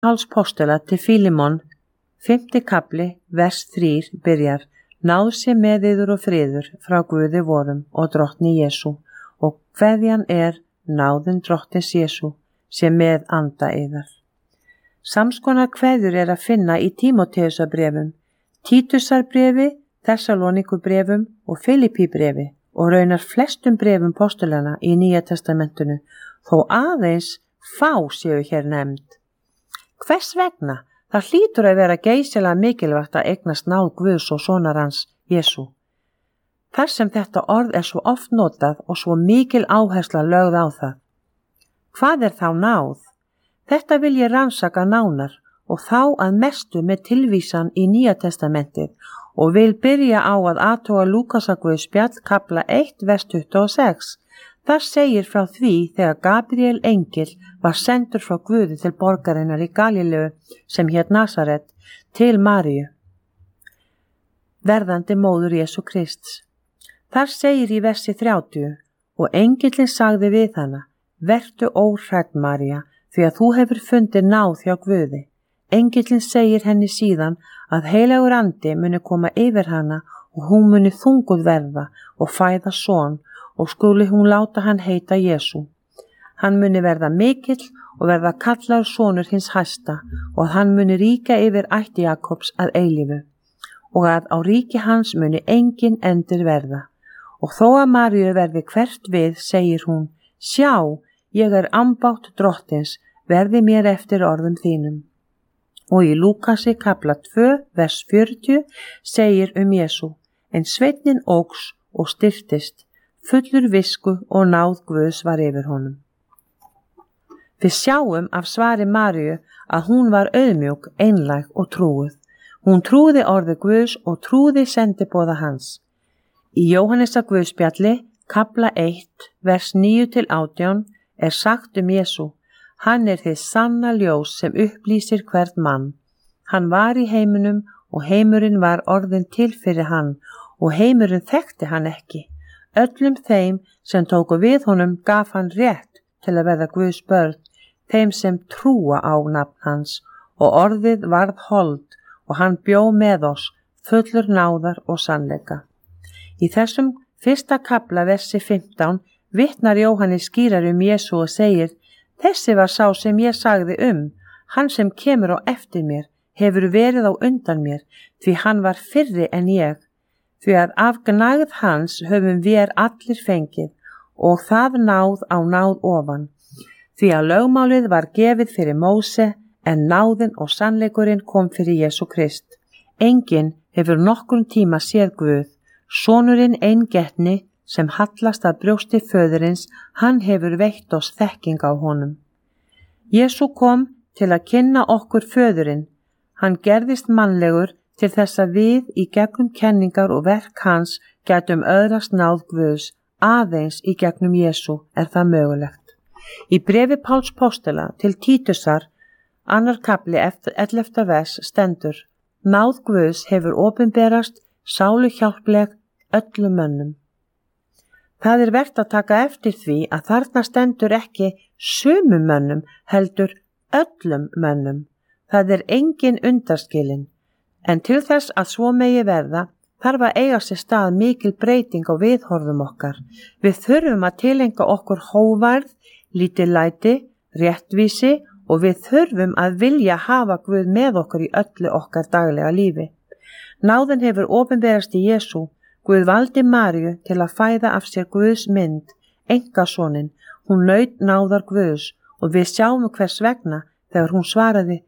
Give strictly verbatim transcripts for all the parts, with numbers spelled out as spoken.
Páls postula til Fílemon, fimmti kafli, vers þrír byrjar: Náð sé með yður og friður frá Guði vorum og drottni Jesú, og kveðjan er náðin drottins Jesú sé með anda yðar. Samskonar kveðjur er að finna í Tímóteusarbréfum, Títusarbréfi, Þessalóníkubrefum og Filippíbréfi og raunar flestum brefum postulana í Nýja testamentinu, þó aðeins fá séu hér nefnd. Hvers vegna? Það hlýtur að vera geysilega mikilvægt að eignast náð Guðs og sonar hans, Jesú. Þar sem þetta orð er svo oft notað og svo mikil áhersla lögð á það. Hvað er þá náð? Þetta vil ég rannsaka nánar og þá að mestu með tilvísan í Nýja testamentið og vil byrja á að athuga Lúkasarguðspjall kafla eitt vers tuttugu og sex. Þar segir frá því þegar Gabriel engil var sendur frá Guði til borgarinnar í Galileu sem hét Nasaret til Maríu, verðandi móður Jesú Krists. Þar segir í versi þrjátíu: og engillinn sagði við hana: vertu óhrædd María, því að þú hefur fundið náð hjá Guði. Engillinn segir henni síðan að heilagur andi muni koma yfir hana og hún muni þunguð verða og fæða son og skuli hún láta hann heita Jesú. Hann muni verða mikill og verða kallaður sonur hins hæsta og að hann muni ríka yfir ætti Jakobs að eilífu og að á ríki hans muni engin endir verða. Og þó að Maríu verði hvert við, segir hún: sjá, ég er ambátt drottins, verði mér eftir orðum þínum. Og í Lúkasi kafla tvö, vers fjörutíu segir um Jesú: en sveinninn óx og styrktist, fullur visku og náð Guðs var yfir honum. Við sjáum af svari Maríu að hún var auðmjúk, einlæg og trúuð. Hún trúði orði Guðs og trúði sendiboða hans. Í Jóhannesarguðspjalli, kafla eitt, vers níu til átján, er sagt um Jesú: hann er þið sanna ljós sem upplýsir hvert mann. Hann var í heiminum og heimurinn var orðin til fyrir hann og heimurinn þekkti hann ekki. Öllum þeim sem tóku við honum gaf hann rétt til að verða Guðs börn, þeim sem trúa á nafn hans, og orðið varð hold og hann bjó með oss, fullur náðar og sannleika. Í þessum fyrsta kafla versi fimmtán vitnar Jóhannes skýrar um Jesú og segir: þessi var sá sem ég sagði um, hann sem kemur á eftir mér, hefur verið á undan mér, því hann var fyrri en ég. Því að af gnægð hans höfum við allir fengið og það náð á náð ofan. Því að lögmálið var gefið fyrir Móse en náðin og sannleikurinn kom fyrir Jesú Krist. Enginn hefur nokkurn tíma séð Guð, sonurinn eingetni sem hallast að brjósti föðurins, hann hefur veitt oss þekking á honum. Jesú kom til að kynna okkur föðurinn, hann gerðist mannlegur til þess að við í gegnum kenningar og verk hans gætum öðrast náð Guðs, aðeins í gegnum Jesú er það mögulegt. Í brefi Páls postula til Títusar, annar kafli eftir ellefta vers stendur: náð Guðs hefur opinberast sálu hjálpleg öllum mönnum. Það er vert að taka eftir því að þarna stendur ekki sumum mönnum, heldur öllum mönnum. Það er engin undanskilin. En til þess að svo megi verða, þarf að eiga sér stað mikil breyting á viðhorfum okkar. Við þurfum að tilenga okkur hógværð, lítillæti, réttvísi og við þurfum að vilja hafa Guð með okkur í öllu okkar daglega lífi. Náðin hefur opinberast í Jesú. Guð valdi Maríu til að fæða af sér Guðs mynd, einkasonin. Hún naut náðar Guðs og við sjáum hvers vegna þegar hún svaraði: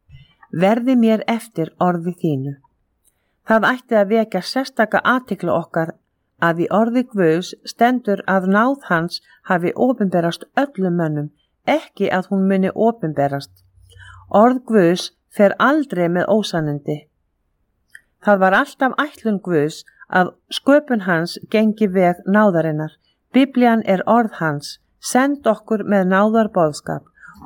verði mér eftir orði þínu. Það ætti að vekja sérstaka athygli okkar að í orði Guðs stendur að náð hans hafi opinberast öllum mönnum, ekki að hún muni opinberast. Orð Guðs fer aldrei með ósannindi. Það var alltaf ætlun Guðs að sköpun hans gengi veg náðarinnar. Biblían er orð hans, send okkur með náðarboðskap.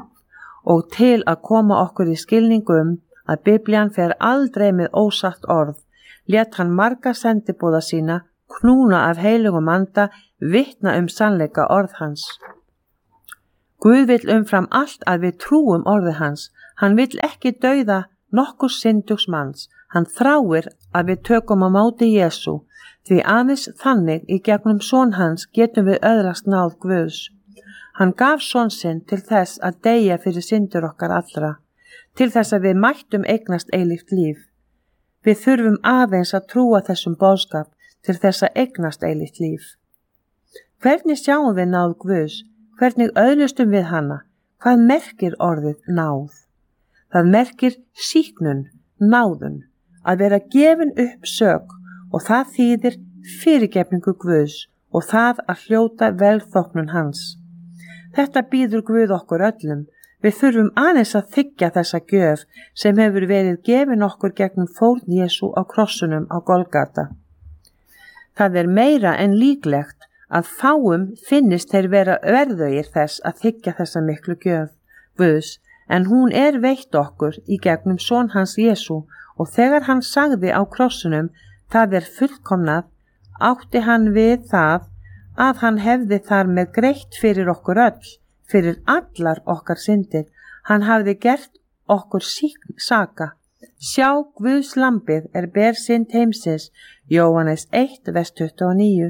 Og til að koma okkur í skilningum að Biblían fer aldrei með ósatt orð, lét hann marga sendiboða sína knúna af heilugum anda vitna um sannleika orð hans. Guð vill umfram allt að við trúum orði hans. Hann vill ekki dauða nokkur syndugs manns. Hann þráir að við tökum á móti Jesú, því aðeins þannig í gegnum son hans getum við öðlast náð Guðs. Hann gaf son sinn til þess að deyja fyrir syndur okkar allra, til þess að við mættum eignast eilíft líf. Við þurfum aðeins að trúa þessum boðskap til þess að eignast eilíft líf. Hvernig sjáum við náð Guðs? Hvernig öðlustum við hana? Hvað merkir orðið náð? Það merkir sýknun, náðun, að vera gefin upp sök, og það þýðir fyrirgefningu Guðs og það að hljóta velþóknun hans. Þetta býður Guð okkur öllum. Við þurfum aðeins að þiggja þessa gjöf sem hefur verið gefin okkur gegnum fórn Jesú á krossunum á Golgata. Það er meira en líklegt að fáum finnist þeir vera verðugir þess að þiggja þessa miklu gjöf Guðs, en hún er veitt okkur í gegnum son hans Jesú, og þegar hann sagði á krossunum, það er fullkomnað, átti hann við það að hann hefði þar með greitt fyrir okkur öll, fyrir allar okkar syndir. Hann hafði gert okkur síkn saka. Sjá Guðs lambið er ber synd heimsins, Jóhannes eitt, vers tuttugu og níu.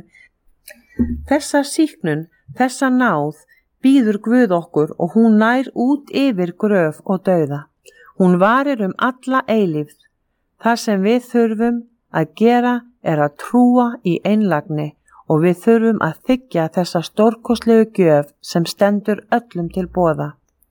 Þessa síknun, þessa náð, býður Guð okkur og hún nær út yfir gröf og dauða. Hún varir um alla eilífð. Það sem við þurfum að gera er að trúa í einlægni og við þurfum að þiggja þessa stórkostlegu gjöf sem stendur öllum til boða.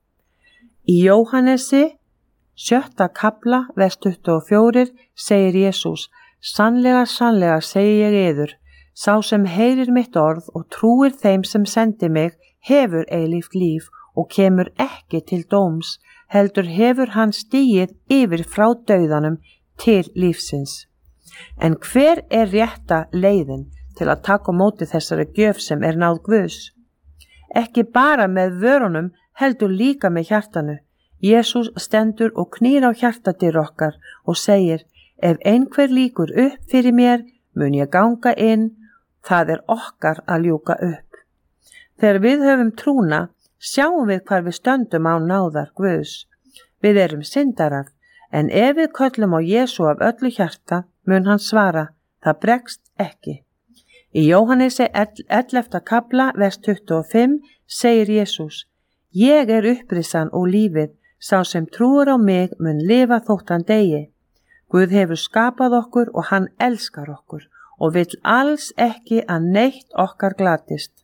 Í Jóhannesi, sjötta kafla, vers tuttugu og fjögur, segir Jesús: Sannlega, sannlega segi ég yður, sá sem heyrir mitt orð og trúir þeim sem sendi mig, hefur eilíft líf og kemur ekki til dóms, heldur hefur hann stigið yfir frá dauðanum til lífsins. En hver er rétta leiðin til að taka á móti þessari gjöf sem er náð Guðs? Ekki bara með vörunum, heldur líka með hjartanu. Jesús stendur og knýr á hjartadyr okkar og segir: Ef einhver líkur upp fyrir mér, mun ég ganga inn, það er okkar að ljúka upp. Þegar við höfum trúna, sjáum við hvar við stöndum á náðar Guðs. Við erum syndarar, en ef við köllum á Jesú af öllu hjarta, mun hann svara: Það bregst ekki. Í Jóhannesi ellefta kafla, vers tuttugu og fimm, segir Jesús: Ég er upprisan og lífið, sá sem trúir á mig mun lifa þótt hann deyi. Guð hefur skapað okkur og hann elskar okkur og vill alls ekki að neitt okkar glatist.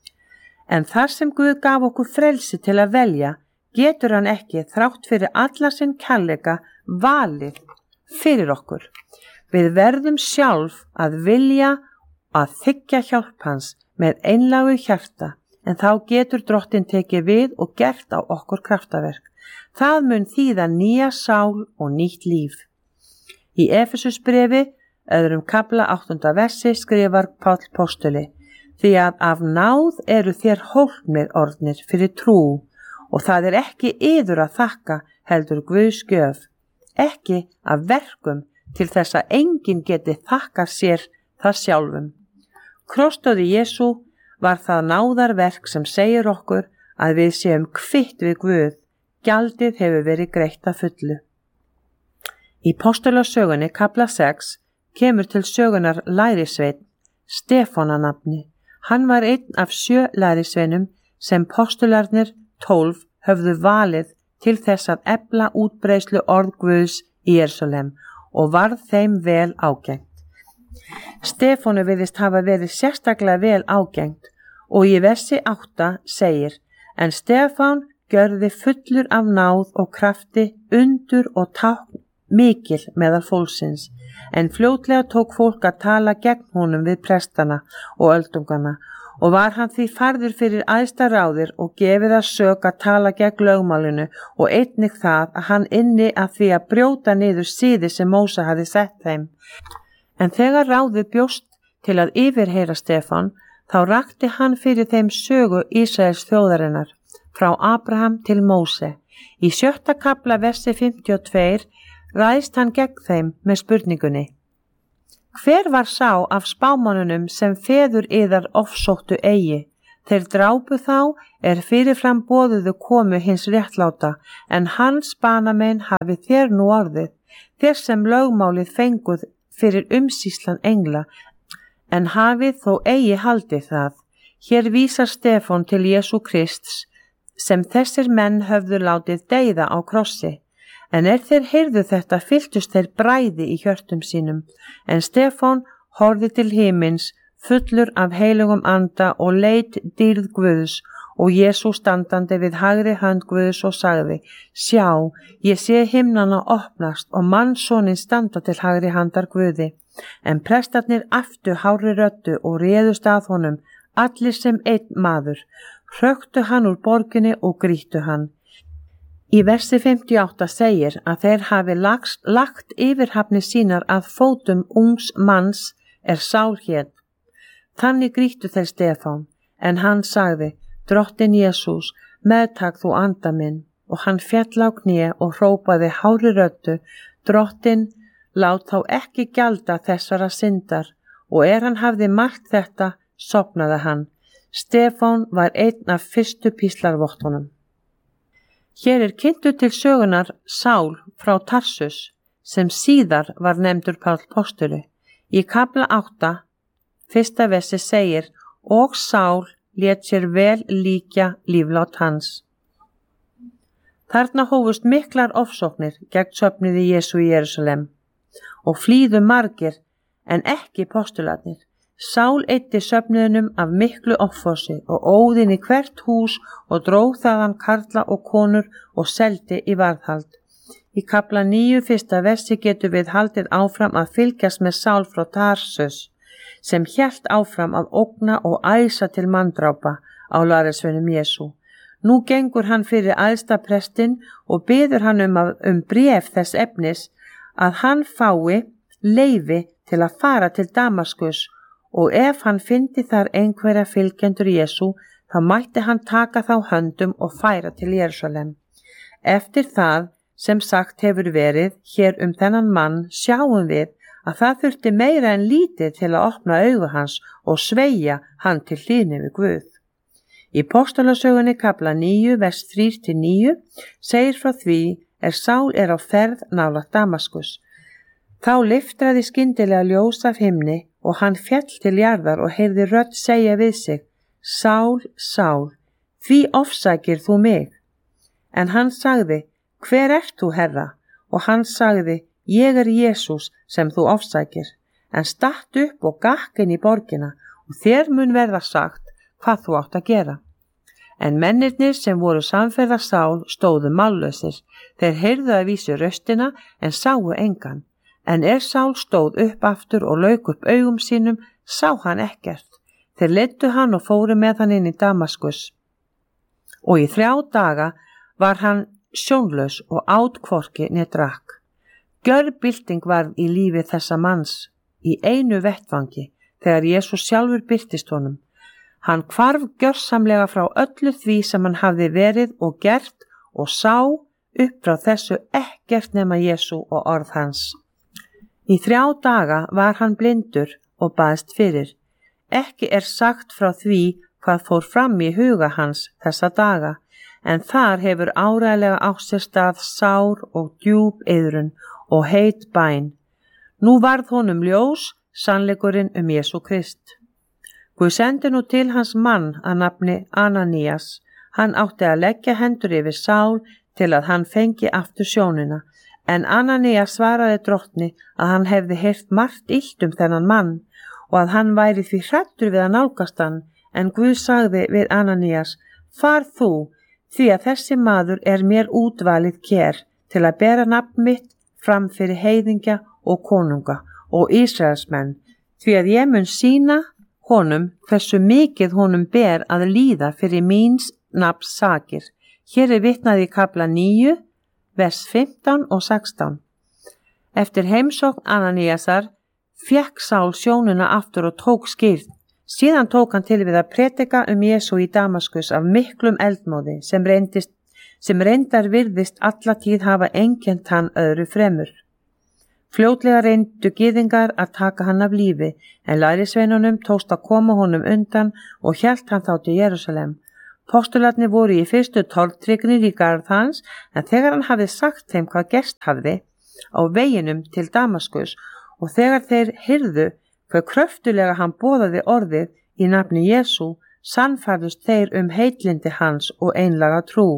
En þar sem Guð gaf okkur frelsi til að velja, getur hann ekki, þrátt fyrir alla sinn kærleika, valið fyrir okkur. Við verðum sjálf að vilja að þiggja hjálp hans með einlægu hjarta, en þá getur Drottinn tekið við og gert á okkur kraftaverk. Það mun þýða nýja sál og nýtt líf. Í Efesusbrefi, öðrum kafla áttunda versi, skrifar Páll postuli: Því að af náð eru þér hólpnir orðnir fyrir trú, og það er ekki yður að þakka, heldur Guðs gjöf, ekki af verkum, til þess að enginn geti þakkað sér það sjálfum. Krossdauði Jesú var það náðarverk sem segir okkur að við séum kvitt við Guð. Gjaldið hefur verið greitt að fullu. Í Postulasögunni kafla sex kemur til sögunar lærisveinn, Stefán að nafni. Hann var einn af sjö lærisveinum sem postularnir tólf höfðu valið til þess að efla útbreiðslu orð Guðs í Jerúsalem og varð þeim vel ágengt. Stefánu virðist hafa verið sérstaklega vel ágengt og í versi átta segir: En Stefán gjörði fullur af náð og krafti, undur og tákn mikil meðal fólksins, en fljótlega tók fólk að tala gegn honum við prestana og öldungana og var hann því færður fyrir æðsta ráðir og gefið að sök að tala gegn lögmálinu og einnig það að hann inni að því að brjóta niður siði sem Móse hafði sett þeim. En þegar ráðið bjóst til að yfirheyra Stefán, þá rakti hann fyrir þeim sögu Ísraels þjóðarinnar, frá Abraham til Móse. Í sjötta kafla versi fimmtíu og tvö ræðst hann gegn þeim með spurningunni: Hver var sá af spámannunum sem feður yðar ofsóttu eigi, Þeir drápu þá er fyrirfram boðuðu komu hins réttláta, en hans banamenn hafi þér nú orðið, þér sem lögmálið fenguð fyrir umsýslan engla, en hafið þó eigi haldið það. Hér vísar Stefán til Jesú Krists, sem þessir menn höfðu látið deyða á krossi. En er þeir heyrðu þetta, fylltust þeir bræði í hjörtum sínum, en Stefán horfði til himins, fullur af heilugum anda og leit dýrð Guðs og Jesú standandi við hægri hönd Guðs og sagði, sjá, ég sé himnana opnast og mannssonin standa til hægri handar Guði. En prestarnir aftu hárri röddu og réðust að honum, allir sem einn maður, hröktu hann úr borginni og grýttu hann. Í versi fimmtíu og átta segir að þeir hafi lagst, lagt yfirhafnir sínar að fótum ungs manns er Sál hét. Þannig grýttu þeir Stefán, en hann sagði, Drottinn Jesús, meðtak þú anda minn, og hann féll á kné og hrópaði hárri röddu, Drottinn, lát þá ekki gjalda þessara syndar, og er hann hafði mælt þetta, sofnaði hann. Stefán var einn af fyrstu píslarvottunum. Hér er kynntur til sögunar Sál frá Tarsus, sem síðar var nefndur Páll postuli. Í kafla átta, fyrsta versi segir, og Sál lét sér vel líkja líflát hans. Þarna hófust miklar ofsóknir gegn söfnuði Jesú í Jerúsalem og flýðu margir en ekki postularnir. Sál eyddi söfnuðinum af miklu offorsi og óð inn í hvert hús og dróg þaðan karla og konur og seldi í varðhald. Í kafla níu fyrsta versi getur við haldið áfram að fylgjast með Sál frá Tarsus, sem hélt áfram að ógna og æsa til manndrápa á lærisveinum Jesú. Nú gengur hann fyrir æðsta prestinn og biður hann um, að, um bréf þess efnis að hann fái leyfi til að fara til Damaskus, og ef hann fyndi þar einhverja fylgjendur Jesú, þá mætti hann taka þá höndum og færa til Jerúsalem. Eftir það sem sagt hefur verið hér um þennan mann sjáum við að það þurfti meira en lítið til að opna augu hans og sveigja hann til hlýðni við Guð. Í Póstolasögunni kafla níu, vers þrír til níu segir frá því er Sál er á ferð nálægt Damaskus. Þá lyftraði skyndilega ljós af himni og hann féll til jarðar og heyrði rödd segja við sig, Sál, Sál, því ofsækir þú mig? En hann sagði, hver ert þú, Herra? Og hann sagði, ég er Jesús sem þú ofsækir, en statt upp og gakk inn í borgina og þér mun verða sagt hvað þú átt að gera. En mennirnir sem voru samferða Sál stóðu mállausir, þeir heyrðu að vísu röstina en sáu engan. En er Sál stóð upp aftur og lauk upp augum sínum, sá hann ekkert. Þeir leiddu hann og fóru með hann inn í Damaskus. Og í þrjá daga var hann sjónlaus og át hvorki né drakk. Gjörbylting varð í lífi þessa manns í einu vettvangi þegar Jesús sjálfur birtist honum. Hann hvarf gjörsamlega frá öllu því sem hann hafði verið og gert og sá upp frá þessu ekkert nema Jesú og orð hans. Í þrjá daga var hann blindur og baðst fyrir. Ekki er sagt frá því hvað fór fram í huga hans þessa daga, en þar hefur áreiðanlega átt sér stað sár og djúp iðrun og heit bæn. Nú varð honum ljós sannleikurinn um Jesú Krist. Guð sendi nú til hans mann að nafni Ananías. Hann átti að leggja hendur yfir Sál til að hann fengi aftur sjónina. En Ananías svaraði drottni að hann hefði heyrt margt illt um þennan mann og að hann væri því hræddur við að nálgast hann, en Guð sagði við Ananías, far þú, því að þessi maður er mér útvalið ker til að bera nafn mitt fram fyrir heiðingja og konunga og Ísraelsmenn, því að ég mun sýna honum hversu mikið honum ber að líða fyrir míns nafns sakir. Hér er vitnað í kafla níu, vers fimmtán og sextán. Eftir heimsókn Ananíasar fékk Sál sjónuna aftur og tók skýrn. Síðan tók hann til við að predika um Jesú í Damaskus af miklum eldmóði sem, reyndist, sem reyndar virðist alla tíð hafa einkennt hann öðru fremur. Fljótlega reyndu gyðingar að taka hann af lífi, en lærisveinunum tókst að koma honum undan og hélt hann þá til Jerúsalem. Postularnir voru í fyrstu tortryggni í garð hans, en þegar hann hafði sagt þeim hvað gerst hafði á veginum til Damaskus og þegar þeir heyrðu hve kröftulega hann boðaði orðið í nafni Jesú, sannfærðust þeir um heitlindi hans og einlaga trú.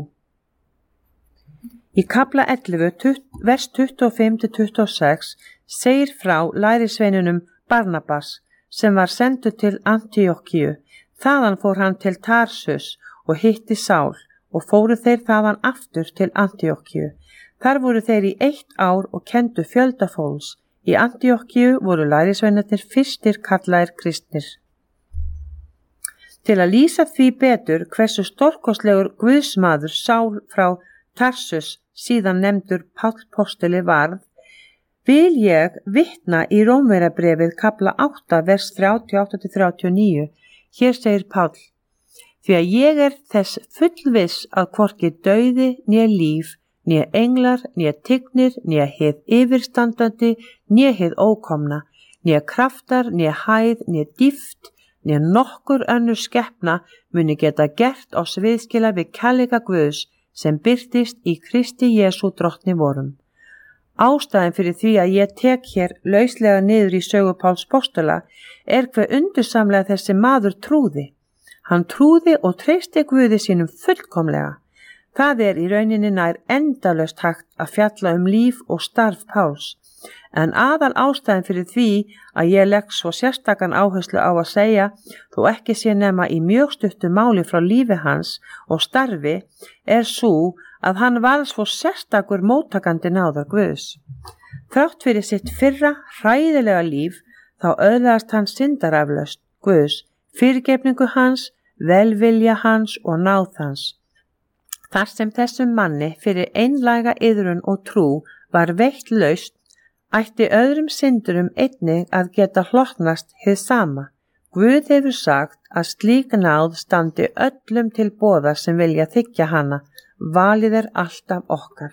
Í kafla ellefu, vers tuttugu og fimm til tuttugu og sex segir frá lærisveinunum Barnabas sem var sendur til Antíokkíu. Þaðan fór hann til Tarsus og hitti Sál og fóru þeir þaðan aftur til Antíokkíu. Þar voru þeir í eitt ár og kendu fjölda fólks. Í Antíokkíu voru lærisveinarnir fyrstir kallaðir kristnir. Til að lýsa því betur hversu stórkostlegur guðsmaður Sál frá Tarsus, síðan nefndur Páll postuli varð, vil ég vitna í Rómverjabrefið kafla átta, vers þrjátíu og átta til þrjátíu og níu. Hér segir Páll: Því að ég er þess fullviss að hvorki dauði né líf, né englar, né tignir, né hið yfirstandandi, né hið ókomna, né kraftar, né hæð, né dýpt, né nokkur önnur skepna muni geta gert oss viðskila við kærleika Guðs sem birtist í Kristi Jesú drottni vorum. Ástæðan fyrir því að ég tek hér lauslega niður í sögu Páls postula er hve undursamlega þessi maður trúði. Hann trúði og treysti Guði sínum fullkomlega. Það er í rauninni nær endalaust hægt að fjalla um líf og starf Páls. En aðal ástæðan fyrir því að ég legg svo sérstakan áherslu á að segja, þó ekki sé nema í mjög stuttu máli frá lífi hans og starfi, er svo að hann var svo sérstakur móttakandi náðar Guðs. Þrátt fyrir sitt fyrra hræðilega líf, þá öðlaðist hann syndaraflaust Guðs, fyrirgefningu hans, velvilja hans og náð hans. Þar sem þessum manni fyrir einlæga iðrun og trú var veitt laust, ætti öðrum syndurum einnig að geta hlotnast hið sama. Guð hefur sagt að slík náð standi öllum til boða sem vilja þiggja hana, valið er alltaf okkar.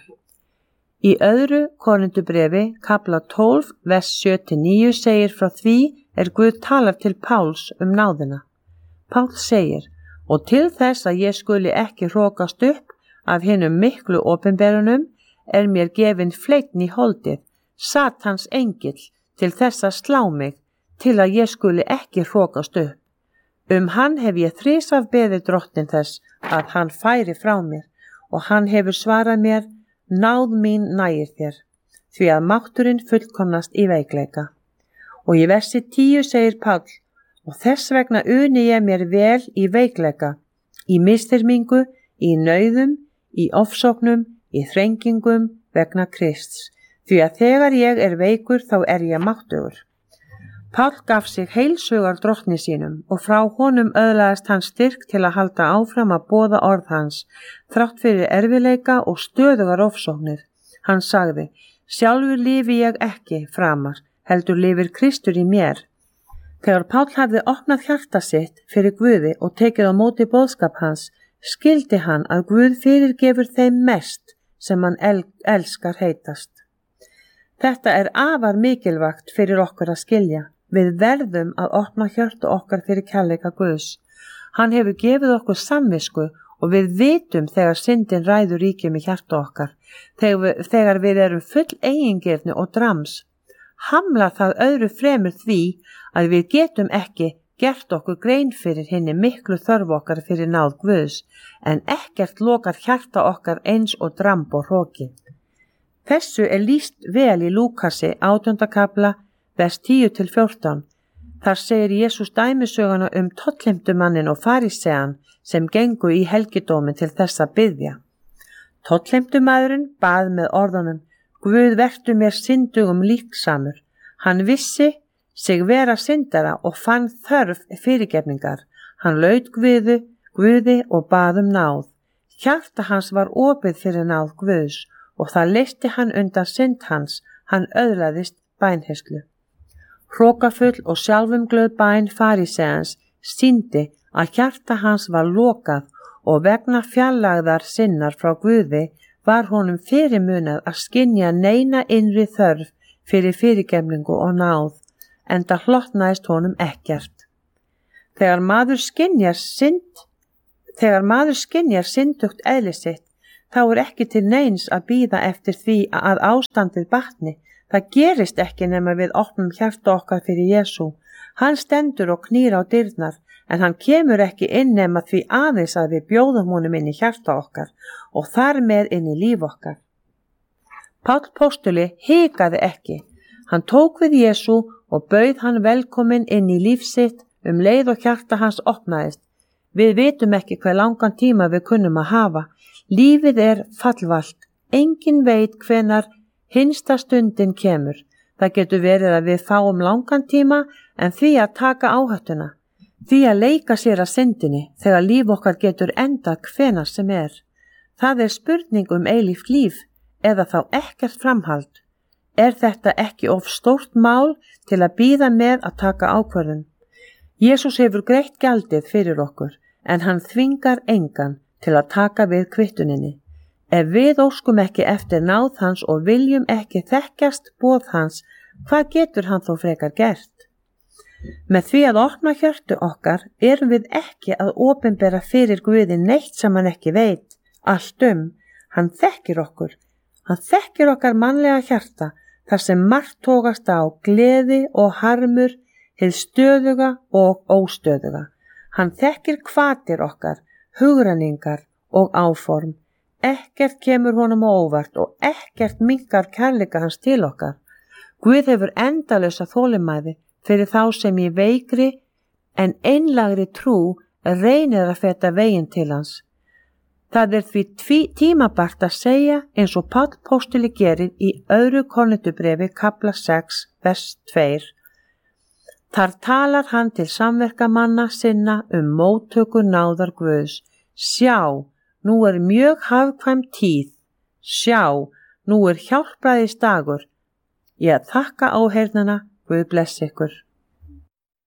Í öðru Korintubrefi, kafla tólf, vers sjö til níu segir frá því er Guð talar til Páls um náðina. Pál segir: Og til þess að ég skuli ekki hrókast upp af hinum miklu opinberunum er mér gefin fleinn í holdið, Satans engill, til þess að slá mig, til að ég skuli ekki hrókast upp. Um hann hef ég þrisvar beðið drottinn þess að hann færi frá mér, og hann hefur svarað mér: náð mín nægir þér, því að mátturinn fullkomnast í veikleika. Og í versi tíu segir Páll: og þess vegna uni ég mér vel í veikleika, í misþyrmingu, í nauðum, í ofsóknum, í þrengingum vegna Krists. Því að þegar ég er veikur þá er ég máttugur. Páll gaf sig heilsugar drottni sínum og frá honum öðlaðist hann styrk til að halda áfram að boða orð hans, þrátt fyrir erfileika og stöðugar ofsóknir. Hann sagði: sjálfur lifi ég ekki framar, heldur lifir Kristur í mér. Þegar Páll hafði opnað hjarta sitt fyrir Guði og tekið á móti boðskap hans, skildi hann að Guð fyrirgefur þeim mest sem hann el elskar heitast. Þetta er afar mikilvægt fyrir okkur að skilja. Við verðum að opna hjörtu okkar fyrir kærleika Guðs. Hann hefur gefið okkur samvisku og við vitum þegar syndin ræður ríkjum í hjartu okkar, þegar við, þegar við erum full eigingirni og drams. Hamlar það öðru fremur því að við getum ekki gert okkur grein fyrir hinni miklu þörf okkar fyrir náð Guðs, en ekkert lokar hjarta okkar eins og dramb og hroki. Þessu er lýst vel í Lúkasi átjánda kafla, vers tíu til fjórtán. Þar segir Jesús dæmisöguna um tollheimtumannin og farisean sem gengu í helgidómin til þess að biðja. Tollheimtumaðurinn bað með orðunum: Guð vertu mér syndugum líksamur. Hann vissi sig vera syndara og fann þörf fyrirgefningar. Hann laut Guði, Guði og bað um náð. Hjarta hans var opið fyrir náð Guðs og það leysti hann undan synd hans, hann öðlaðist bænherslu. Hrokafull og sjálfumglöð bæn fariseans sýndi að hjarta hans var lokað og vegna fjarlægðar sinnar frá Guði var honum fyrirmunað að skynja neina innri þörf fyrir fyrirgefningu og náð, enda hlotnaðist honum ekkert. Þegar maður skynjar synd, þegar maður skynjar syndugt eðli sitt, þá er ekki til neins að bíða eftir því að ástandið batni. Það gerist ekki nema við opnum hjarta okkar fyrir Jesú. Hann stendur og knýr á dyrnar, en hann kemur ekki inn nema því aðeins að við bjóðum honum inn í hjarta okkar og þar með inn í líf okkar. Páll postuli hikaði ekki. Hann tók við Jesú og bauð hann velkominn inn í líf sitt um leið og hjarta hans opnaðist. Við vitum ekki hver langan tíma við kunnum að hafa. Lífið er fallvalt. Engin veit hvenar hinsta stundin kemur. Það getur verið að við fáum langan tíma en því að taka áhættuna. Því að leika sér að syndinni þegar líf okkar getur endað hvenar sem er. Það er spurning um eilíft líf eða þá ekkert framhald. Er þetta ekki of stórt mál til að bíða með að taka ákvörðun? Jesús hefur greitt gjaldið fyrir okkur en hann þvingar engan til að taka við kvittuninni. Ef við óskum ekki eftir náð hans og viljum ekki þekkjast boð hans, hvað getur hann þó frekar gert? Með því að opna hjörtu okkar erum við ekki að opinbera fyrir Guði neitt sem hann ekki veit, allt um. Hann þekkir okkur. Hann þekkir okkar mannlega hjarta, þar sem margt tókast á gleði og harmur, hið stöðuga og óstöðuga. Hann þekkir hvatir okkar, hugrenningar og áform. Ekkert kemur honum á óvart og ekkert minnkar kærleika hans til okkar. Guð hefur endalausa þolinmæði fyrir þá sem í veikri en einlagri trú reynir að feta veginn til hans. Það er því tví, tímabært að segja eins og Páll postuli gerir í öðru Korintubréfi kafla sex, vers tvö. Þar talar hann til samverkamanna sinna um móttöku náðar Guðs. Sjá, nú er mjög hagkvæm tíð. Sjá, nú er hjálpræðis dagur. Ég þakka áheyrnina, Guð blessi ykkur.